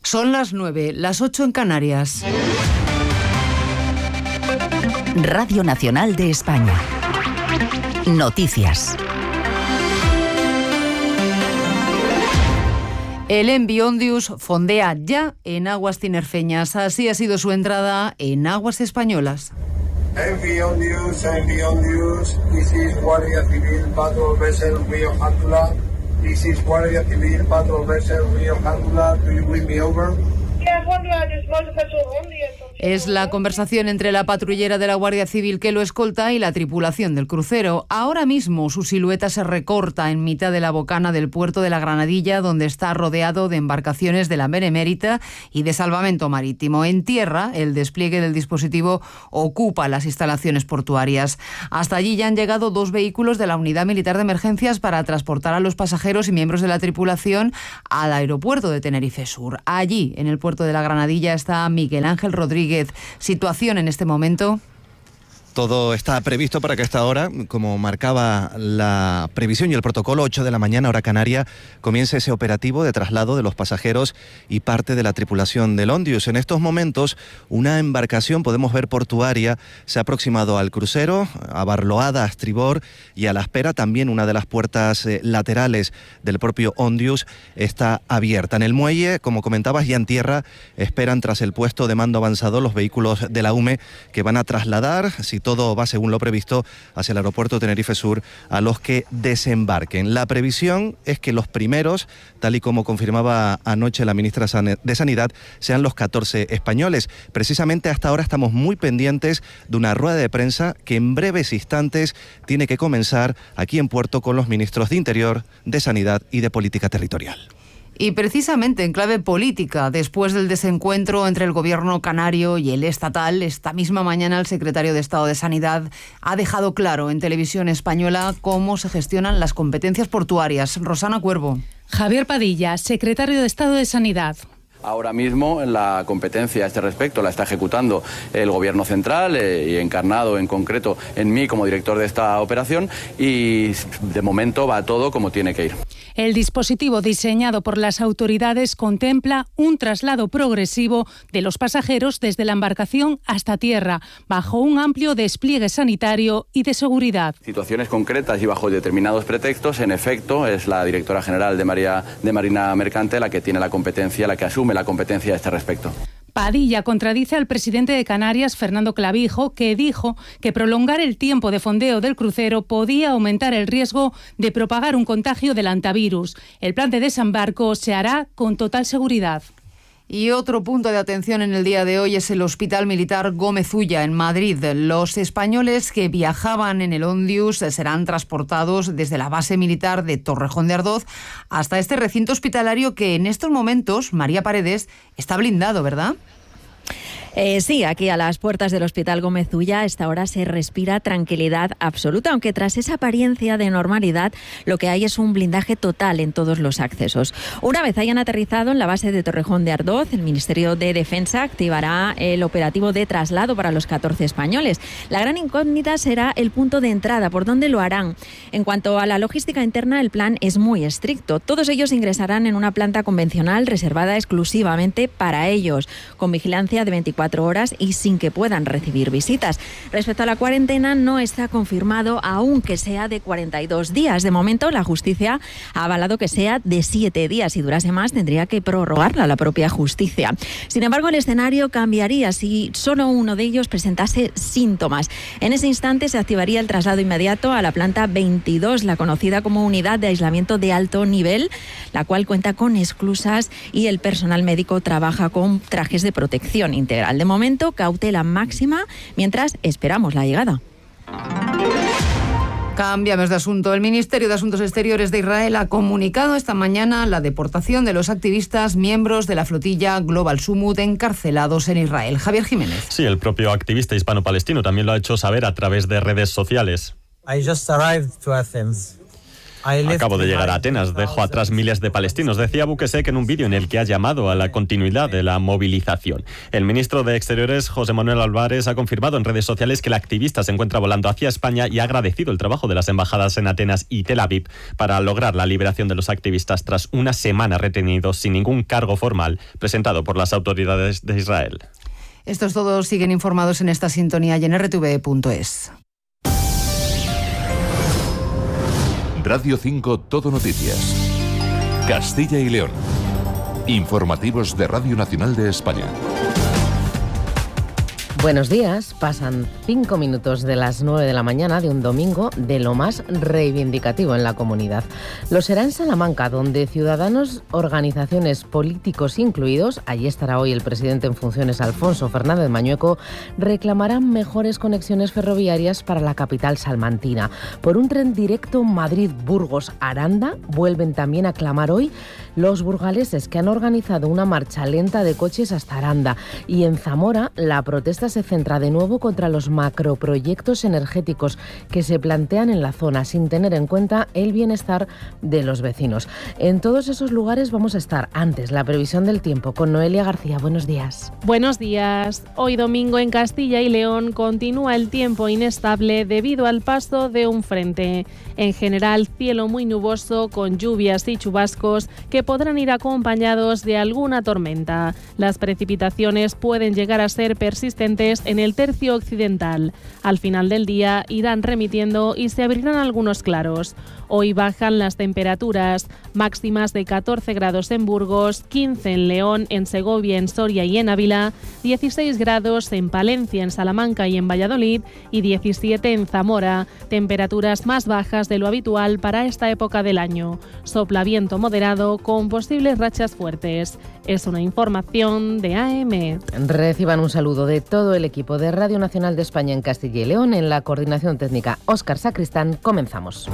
Son las 9, las 8 en Canarias. Radio Nacional de España. Noticias. El Envi Ondius fondea ya en aguas tinerfeñas. Así ha sido su entrada en aguas españolas. Envi Ondius, this is Guardia Civil Patrol Vessel Río Jántula. This is Guardia Civil Patrol Vessel Río Jántula. Do you bring me over? Es la conversación entre la patrullera de la Guardia Civil que lo escolta y la tripulación del crucero. Ahora mismo su silueta se recorta en mitad de la bocana del puerto de la Granadilla, donde está rodeado de embarcaciones de la Benemérita y de salvamento marítimo. En tierra, el despliegue del dispositivo ocupa las instalaciones portuarias. Hasta allí ya han llegado 2 vehículos de la Unidad Militar de Emergencias para transportar a los pasajeros y miembros de la tripulación al aeropuerto de Tenerife Sur. Allí, en el puerto de la Granadilla, está Miguel Ángel Rodríguez. ¿Situación en este momento? Todo está previsto para que a esta hora, como marcaba la previsión y el protocolo, 8 de la mañana, hora canaria, comience ese operativo de traslado de los pasajeros y parte de la tripulación del Ondius. En estos momentos, una embarcación, podemos ver portuaria, se ha aproximado al crucero, abarloada a estribor, y a la espera también una de las puertas laterales del propio Ondius está abierta. En el muelle, como comentabas, ya en tierra, esperan tras el puesto de mando avanzado los vehículos de la UME que van a trasladar, si todo va según lo previsto, hacia el aeropuerto Tenerife Sur a los que desembarquen. La previsión es que los primeros, tal y como confirmaba anoche la ministra de Sanidad, sean los 14 españoles. Precisamente hasta ahora estamos muy pendientes de una rueda de prensa que en breves instantes tiene que comenzar aquí en Puerto con los ministros de Interior, de Sanidad y de Política Territorial. Y precisamente en clave política, después del desencuentro entre el gobierno canario y el estatal, esta misma mañana el secretario de Estado de Sanidad ha dejado claro en televisión española cómo se gestionan las competencias portuarias. Rosana Cuervo. Javier Padilla, secretario de Estado de Sanidad. Ahora mismo la competencia a este respecto la está ejecutando el Gobierno central y encarnado en concreto en mí como director de esta operación, y de momento va todo como tiene que ir. El dispositivo diseñado por las autoridades contempla un traslado progresivo de los pasajeros desde la embarcación hasta tierra, bajo un amplio despliegue sanitario y de seguridad. Situaciones concretas y bajo determinados pretextos, en efecto, es la directora general de Marina Mercante la que tiene la competencia, la que asume la competencia a este respecto. Padilla contradice al presidente de Canarias, Fernando Clavijo, que dijo que prolongar el tiempo de fondeo del crucero podía aumentar el riesgo de propagar un contagio del hantavirus. El plan de desembarco se hará con total seguridad. Y otro punto de atención en el día de hoy es el Hospital Militar Gómez Ulla, en Madrid. Los españoles que viajaban en el Ondius serán transportados desde la base militar de Torrejón de Ardoz hasta este recinto hospitalario que en estos momentos, María Paredes, está blindado, ¿verdad? Sí, aquí a las puertas del Hospital Gómez Ulla a esta hora se respira tranquilidad absoluta, aunque tras esa apariencia de normalidad lo que hay es un blindaje total en todos los accesos. Una vez hayan aterrizado en la base de Torrejón de Ardoz, el Ministerio de Defensa activará el operativo de traslado para los 14 españoles. La gran incógnita será el punto de entrada, por dónde lo harán. En cuanto a la logística interna, el plan es muy estricto. Todos ellos ingresarán en una planta convencional reservada exclusivamente para ellos, con vigilancia de 24 horas y sin que puedan recibir visitas. Respecto a la cuarentena, no está confirmado aunque sea de 42 días. De momento, la justicia ha avalado que sea de 7 días. Si durase más, tendría que prorrogarla la propia justicia. Sin embargo, el escenario cambiaría si solo uno de ellos presentase síntomas. En ese instante se activaría el traslado inmediato a la planta 22, la conocida como unidad de aislamiento de alto nivel, la cual cuenta con esclusas y el personal médico trabaja con trajes de protección integral. De momento, cautela máxima mientras esperamos la llegada. Cambiamos de asunto. El Ministerio de Asuntos Exteriores de Israel ha comunicado esta mañana la deportación de los activistas miembros de la flotilla Global Summut encarcelados en Israel. Javier Jiménez. Sí, el propio activista hispano-palestino también lo ha hecho saber a través de redes sociales. I just arrived to Athens. Acabo de llegar a Atenas, dejo atrás miles de palestinos, decía Bukesek en un vídeo en el que ha llamado a la continuidad de la movilización. El ministro de Exteriores, José Manuel Álvarez, ha confirmado en redes sociales que el activista se encuentra volando hacia España y ha agradecido el trabajo de las embajadas en Atenas y Tel Aviv para lograr la liberación de los activistas tras una semana retenidos sin ningún cargo formal presentado por las autoridades de Israel. Estos todos siguen informados en esta sintonía y en rtv.es. Radio 5 Todo Noticias. Castilla y León. Informativos de Radio Nacional de España. Buenos días, pasan 5 minutos de las 9 de la mañana de un domingo de lo más reivindicativo en la comunidad. Lo será en Salamanca, donde ciudadanos, organizaciones, políticos incluidos, allí estará hoy el presidente en funciones Alfonso Fernández Mañueco, reclamarán mejores conexiones ferroviarias para la capital salmantina. Por un tren directo Madrid-Burgos-Aranda vuelven también a clamar hoy los burgaleses, que han organizado una marcha lenta de coches hasta Aranda. Y en Zamora la protesta se centra de nuevo contra los macroproyectos energéticos que se plantean en la zona sin tener en cuenta el bienestar de los vecinos. En todos esos lugares vamos a estar. Antes, la previsión del tiempo con Noelia García. Buenos días. Buenos días. Hoy domingo en Castilla y León continúa el tiempo inestable debido al paso de un frente. En general, cielo muy nuboso con lluvias y chubascos que podrán ir acompañados de alguna tormenta. Las precipitaciones pueden llegar a ser persistentes en el tercio occidental. Al final del día irán remitiendo y se abrirán algunos claros. Hoy bajan las temperaturas, máximas de 14 grados en Burgos, 15 en León, en Segovia, en Soria y en Ávila, 16 grados en Palencia, en Salamanca y en Valladolid y 17 en Zamora, temperaturas más bajas de lo habitual para esta época del año. Sopla viento moderado con posibles rachas fuertes. Es una información de AM. Reciban un saludo de todo el equipo de Radio Nacional de España en Castilla y León. En la coordinación técnica, Óscar Sacristán. Comenzamos.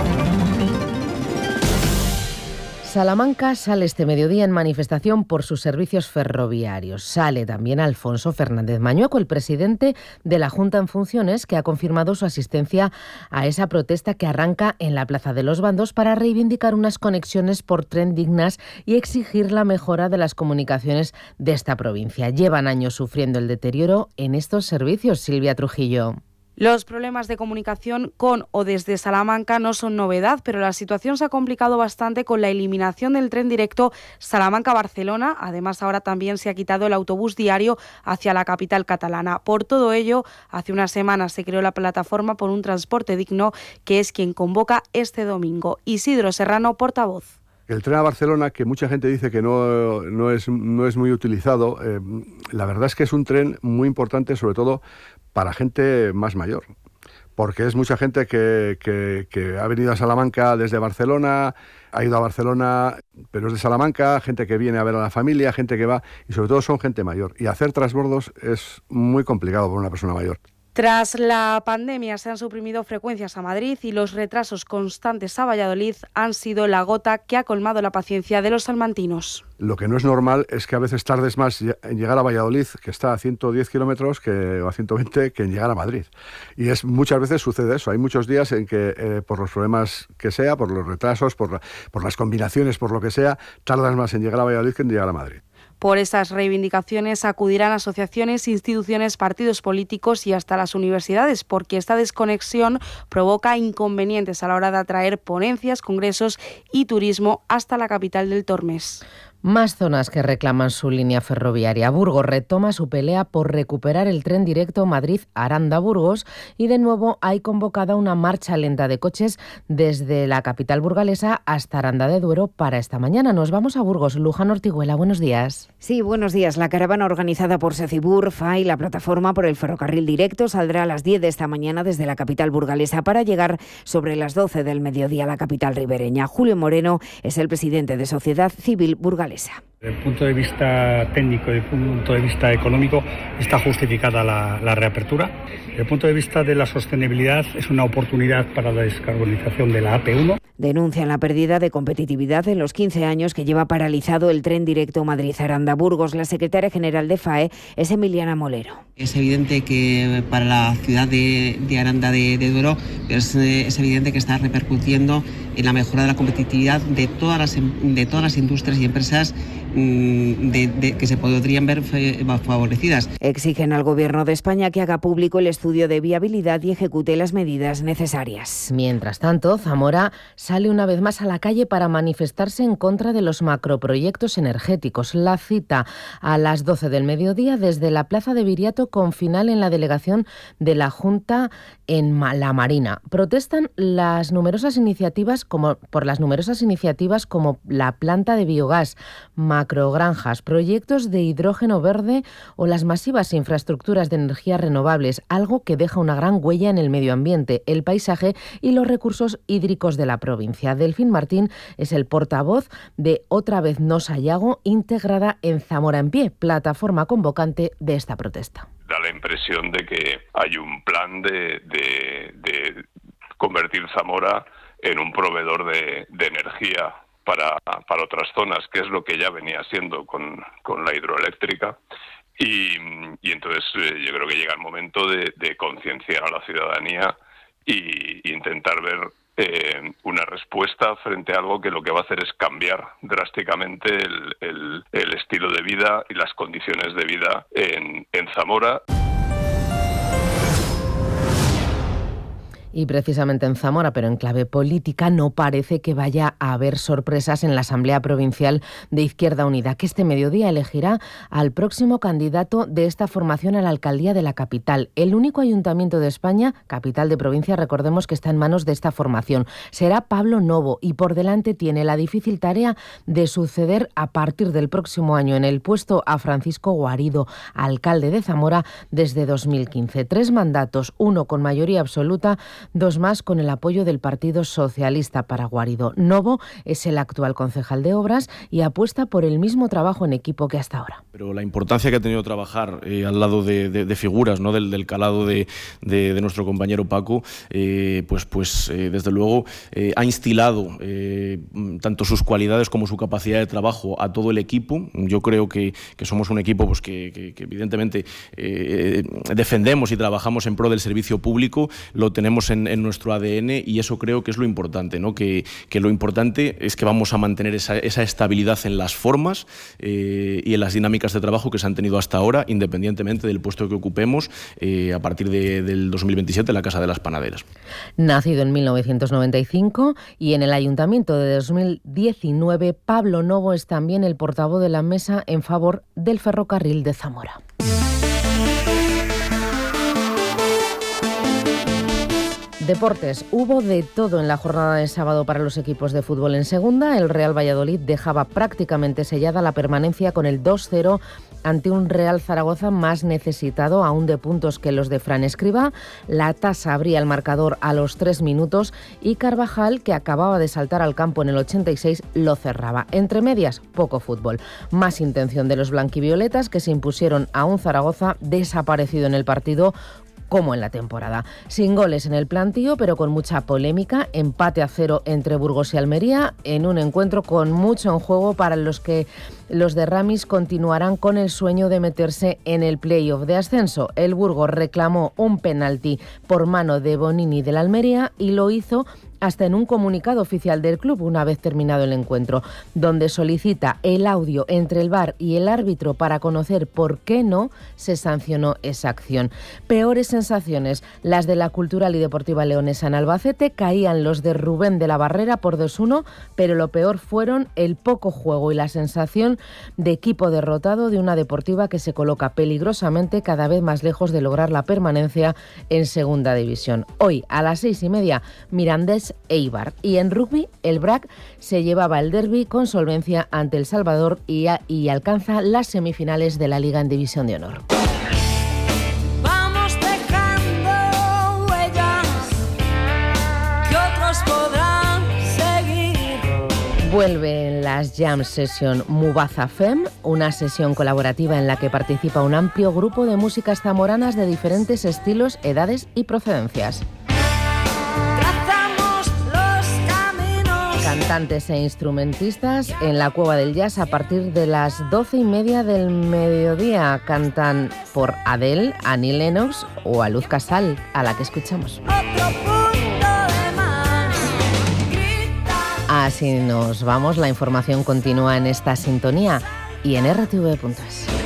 Salamanca sale este mediodía en manifestación por sus servicios ferroviarios. Sale también Alfonso Fernández Mañueco, el presidente de la Junta en funciones, que ha confirmado su asistencia a esa protesta que arranca en la Plaza de los Bandos para reivindicar unas conexiones por tren dignas y exigir la mejora de las comunicaciones de esta provincia. Llevan años sufriendo el deterioro en estos servicios. Silvia Trujillo. Los problemas de comunicación con o desde Salamanca no son novedad, pero la situación se ha complicado bastante con la eliminación del tren directo Salamanca-Barcelona. Además, ahora también se ha quitado el autobús diario hacia la capital catalana. Por todo ello, hace unas semanas se creó la plataforma por un transporte digno, que es quien convoca este domingo. Isidro Serrano, portavoz. El tren a Barcelona, que mucha gente dice que no es muy utilizado, la verdad es que es un tren muy importante, sobre todo para gente más mayor, porque es mucha gente que ha venido a Salamanca desde Barcelona, ha ido a Barcelona, pero es de Salamanca, gente que viene a ver a la familia, gente que va, y sobre todo son gente mayor. Y hacer transbordos es muy complicado para una persona mayor. Tras la pandemia se han suprimido frecuencias a Madrid y los retrasos constantes a Valladolid han sido la gota que ha colmado la paciencia de los salmantinos. Lo que no es normal es que a veces tardes más en llegar a Valladolid, que está a 110 kilómetros o a 120, que en llegar a Madrid. Y muchas veces sucede eso. Hay muchos días en que por los problemas que sea, por los retrasos, por las combinaciones, por lo que sea, tardas más en llegar a Valladolid que en llegar a Madrid. Por esas reivindicaciones acudirán asociaciones, instituciones, partidos políticos y hasta las universidades, porque esta desconexión provoca inconvenientes a la hora de atraer ponencias, congresos y turismo hasta la capital del Tormes. Más zonas que reclaman su línea ferroviaria. Burgos retoma su pelea por recuperar el tren directo Madrid-Aranda-Burgos y de nuevo hay convocada una marcha lenta de coches desde la capital burgalesa hasta Aranda de Duero para esta mañana. Nos vamos a Burgos. Luján Ortiguela, buenos días. Sí, buenos días. La caravana organizada por Secibur, FAI, la plataforma por el ferrocarril directo, saldrá a las 10 de esta mañana desde la capital burgalesa para llegar sobre las 12 del mediodía a la capital ribereña. Julio Moreno es el presidente de Sociedad Civil Burgalesa. Desde el punto de vista técnico y desde el punto de vista económico está justificada la reapertura. Desde el punto de vista de la sostenibilidad es una oportunidad para la descarbonización de la AP1. Denuncian la pérdida de competitividad en los 15 años que lleva paralizado el tren directo Madrid-Aranda-Burgos. La secretaria general de FAE es Emiliana Molero. Es evidente que para la ciudad de Aranda de Duero es evidente que está repercutiendo en la mejora de la competitividad de todas las industrias y empresas que se podrían ver favorecidas. Exigen al Gobierno de España que haga público el estudio de viabilidad y ejecute las medidas necesarias. Mientras tanto, Zamora sale una vez más a la calle para manifestarse en contra de los macroproyectos energéticos. La cita a las 12 del mediodía desde la Plaza de Viriato, con final en la delegación de la Junta en La Marina. Protestan las numerosas iniciativas como la planta de biogás, macrogranjas, proyectos de hidrógeno verde o las masivas infraestructuras de energías renovables, algo que deja una gran huella en el medio ambiente, el paisaje y los recursos hídricos de la provincia. Delfín Martín es el portavoz de Otra vez no Sayago, integrada en Zamora en Pie, plataforma convocante de esta protesta. Da la impresión de que hay un plan de convertir Zamora en un proveedor de energía para otras zonas, que es lo que ya venía siendo con la hidroeléctrica. Y entonces yo creo que llega el momento de concienciar a la ciudadanía e intentar ver una respuesta frente a algo que lo que va a hacer es cambiar drásticamente el estilo de vida y las condiciones de vida en Zamora. Y precisamente en Zamora, pero en clave política, no parece que vaya a haber sorpresas en la Asamblea Provincial de Izquierda Unida, que este mediodía elegirá al próximo candidato de esta formación a la alcaldía de la capital. El único ayuntamiento de España, capital de provincia, recordemos que está en manos de esta formación. Será Pablo Novo y por delante tiene la difícil tarea de suceder a partir del próximo año en el puesto a Francisco Guarido, alcalde de Zamora desde 2015. 3 mandatos, 1 con mayoría absoluta, 2 más con el apoyo del Partido Socialista para Guarido. Novo es el actual concejal de Obras y apuesta por el mismo trabajo en equipo que hasta ahora. Pero la importancia que ha tenido trabajar al lado de figuras, ¿no? del calado de nuestro compañero Paco, desde luego ha instilado tanto sus cualidades como su capacidad de trabajo a todo el equipo. Yo creo que somos un equipo que evidentemente defendemos y trabajamos en pro del servicio público, lo tenemos en nuestro ADN y eso creo que es lo importante, ¿no? Que lo importante es que vamos a mantener esa estabilidad en las formas y en las dinámicas de trabajo que se han tenido hasta ahora, independientemente del puesto que ocupemos a partir del 2027 en la Casa de las Panaderas. Nacido en 1995 y en el Ayuntamiento de 2019, Pablo Novo es también el portavoz de la mesa en favor del ferrocarril de Zamora. Deportes. Hubo de todo en la jornada de sábado para los equipos de fútbol en segunda. El Real Valladolid dejaba prácticamente sellada la permanencia con el 2-0 ante un Real Zaragoza más necesitado aún de puntos que los de Fran Escribá. La tasa abría el marcador a los 3 minutos y Carvajal, que acababa de saltar al campo en el 86, lo cerraba. Entre medias, poco fútbol. Más intención de los blanquivioletas, que se impusieron a un Zaragoza desaparecido en el partido como en la temporada. Sin goles en el plantío, pero con mucha polémica, empate a 0 entre Burgos y Almería, en un encuentro con mucho en juego para los que los de Ramis continuarán con el sueño de meterse en el play-off de ascenso. El Burgos reclamó un penalti por mano de Bonini del Almería y lo hizo hasta en un comunicado oficial del club una vez terminado el encuentro, donde solicita el audio entre el VAR y el árbitro para conocer por qué no se sancionó esa acción. Peores sensaciones las de la Cultural y Deportiva Leonesa en Albacete. Caían los de Rubén de la Barrera por 2-1, pero lo peor fueron el poco juego y la sensación de equipo derrotado de una Deportiva que se coloca peligrosamente cada vez más lejos de lograr la permanencia en segunda división. Hoy a las 6:30, Mirandés Eibar. Y en rugby, el BRAC se llevaba el derbi con solvencia ante El Salvador y alcanza las semifinales de la Liga en División de Honor. Vamos dejando huellas que otros podrán seguir. Vuelve en las Jam Session Mubaza Fem, una sesión colaborativa en la que participa un amplio grupo de músicas zamoranas de diferentes estilos, edades y procedencias. Trazamos los caminos Cantantes e instrumentistas en la Cueva del Jazz a partir de las 12:30 del mediodía. Cantan por Adele, Annie Lennox o a Luz Casal, a la que escuchamos. Así nos vamos. La información continúa en esta sintonía y en rtv.es.